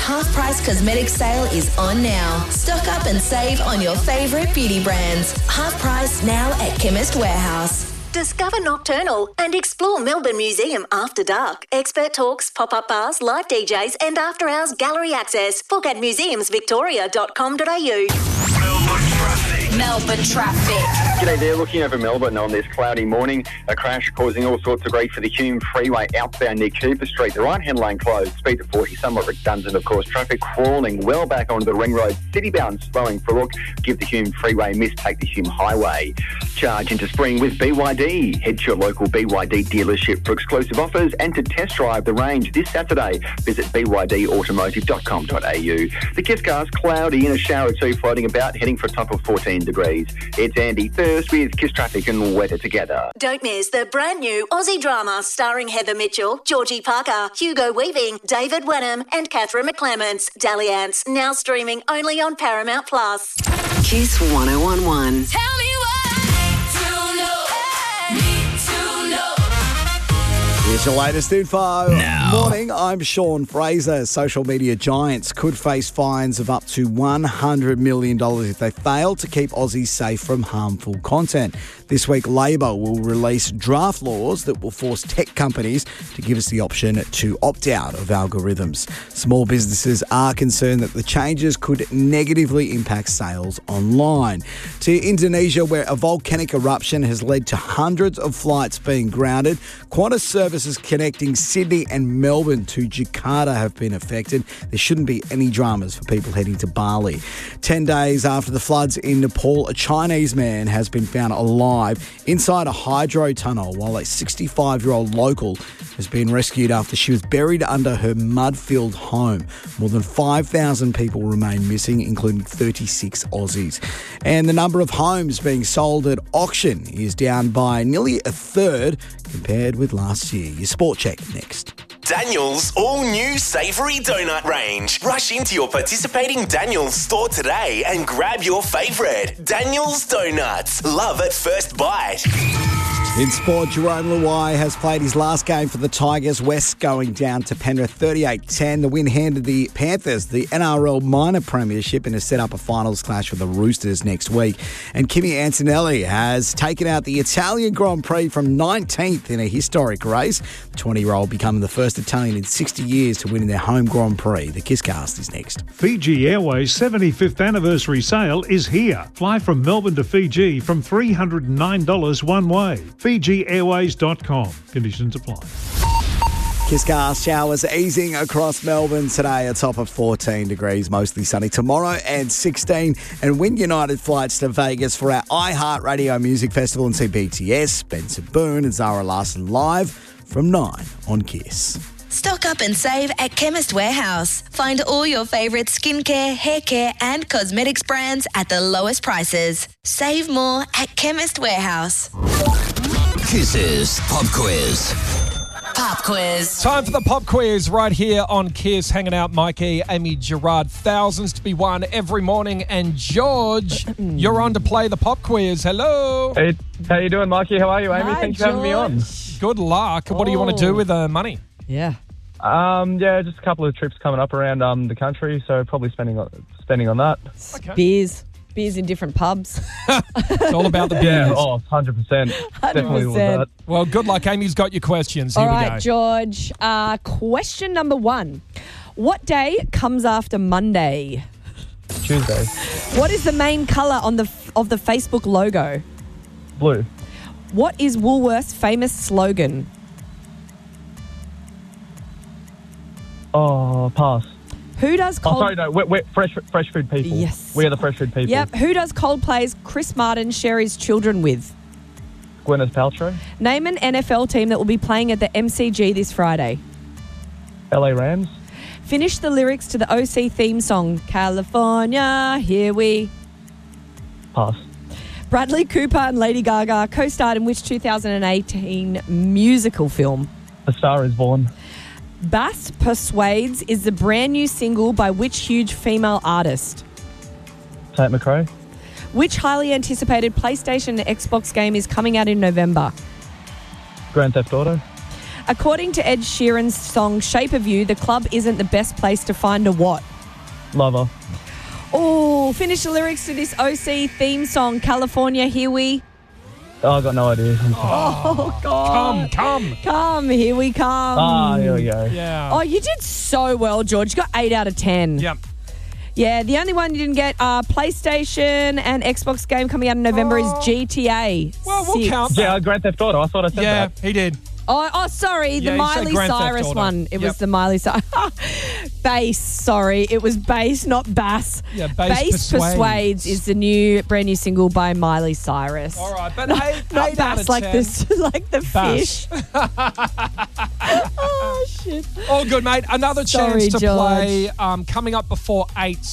half-price cosmetics sale is on now. Stock up and save on your favourite beauty brands. Half price now at Chemist Warehouse. Discover Nocturnal and explore Melbourne Museum after dark. Expert talks, pop-up bars, live DJs and after-hours gallery access. Book at museumsvictoria.com.au. Melbourne traffic. G'day there, looking over Melbourne on this cloudy morning. A crash causing all sorts of grief for the Hume Freeway outbound near Cooper Street. The right-hand lane closed, speed to 40, somewhat redundant of course. Traffic crawling well back onto the ring road. City-bound slowing for a look. Give the Hume Freeway a miss, take the Hume Highway. Charge into spring with BYD. Head to your local BYD dealership for exclusive offers and to test drive the range this Saturday. Visit bydautomotive.com.au. The Kiss Car's cloudy and a shower or two floating about, heading for a top of 14 degrees. It's Andy Thirst with Kiss Traffic and weather together. Don't miss the brand new Aussie drama starring Heather Mitchell, Georgie Parker, Hugo Weaving, David Wenham and Catherine McClements. Dalliance, now streaming only on Paramount+. Kiss 1011. Tell me what Here's your latest info. Now. Morning, I'm Sean Fraser. Social media giants could face fines of up to $100 million if they fail to keep Aussies safe from harmful content. This week, Labor will release draft laws that will force tech companies to give us the option to opt out of algorithms. Small businesses are concerned that the changes could negatively impact sales online. To Indonesia, where a volcanic eruption has led to hundreds of flights being grounded, Qantas services connecting Sydney and Melbourne to Jakarta have been affected. There shouldn't be any dramas for people heading to Bali. 10 days after the floods in Nepal, a Chinese man has been found alive inside a hydro tunnel, while a 65-year-old local has been rescued after she was buried under her mud-filled home. More than 5,000 people remain missing, including 36 Aussies. And the number of homes being sold at auction is down by nearly a third compared with last year. Your Sport Check next. Daniel's all-new savoury donut range. Rush into your participating Daniel's store today and grab your favourite. Daniel's Donuts. Love at first bite. In sport, Jerome Luai has played his last game for the Tigers. West going down to Penrith 38-10. The win handed the Panthers the NRL minor premiership and has set up a finals clash with the Roosters next week. And Kimi Antonelli has taken out the Italian Grand Prix from 19th in a historic race. The 20-year-old becoming the first Italian in 60 years to win in their home Grand Prix. The Kisscast is next. Fiji Airways' 75th anniversary sale is here. Fly from Melbourne to Fiji from $309 one way. FijiAirways.com. Conditions apply. Kisscast showers easing across Melbourne today, a top of 14 degrees, mostly sunny tomorrow and 16. And win United flights to Vegas for our iHeartRadio Music Festival and see BTS, Spencer Boone and Zara Larsson live from 9 on Kiss. Stock up and save at Chemist Warehouse. Find all your favourite skincare, hair care and cosmetics brands at the lowest prices. Save more at Chemist Warehouse. Kiss's Pop Quiz. Pop quiz. Time for the pop quiz right here on Kiss. Hanging out, Mikey, Amy, Gerard. Thousands to be won every morning. And George, you're on to play the pop quiz. Hello. Hey, how you doing, Mikey? How are you, Amy? Hi, Thanks for having me on. Good luck. What do you want to do with the money? Yeah. Yeah, just a couple of trips coming up around the country, so probably spending on that. Okay. Beers in different pubs. It's all about the beers. Yeah, 100%. Definitely all that. Well, good luck. Amy's got your questions. Here All we right, go. George. Question number 1. What day comes after Monday? Tuesday. What is the main colour of the Facebook logo? Blue. What is Woolworth's famous slogan? Oh, pass. Who does we're fresh food people. Yes. We are the fresh food people. Yep. Who does Coldplay's Chris Martin share his children with? Gwyneth Paltrow. Name an NFL team that will be playing at the MCG this Friday. LA Rams. Finish the lyrics to the OC theme song, California, here we... Pass. Bradley Cooper and Lady Gaga co-starred in which 2018 musical film? A Star is Born. Bass Persuades is the brand new single by which huge female artist? Tate McRae. Which highly anticipated PlayStation and Xbox game is coming out in November? Grand Theft Auto. According to Ed Sheeran's song Shape of You, the club isn't the best place to find a what? Lover. Oh, finish the lyrics to this OC theme song, California, here we... Oh, I got no idea. Oh, God. Come, here we come. Here we go. Yeah. Oh, you did so well, George. You got 8 out of 10. Yep. Yeah, the only one you didn't get, PlayStation and Xbox game coming out in November is GTA. Well, we'll 6. count Yeah, Grand Theft Auto. I thought I said that. Yeah, he did. Oh, sorry, Yeah, the you said Miley Grand Theft Cyrus Auto. one. It Yep. was the Miley Cyrus. Bass, sorry. It was Bass, not Bass. Yeah, Bass Persuades is the brand new single by Miley Cyrus. All right, but hey, Not 8 out Bass of like 10. this, like the Bass. fish. Oh, shit. All good, mate. Another Sorry, chance to George. play coming up before 8.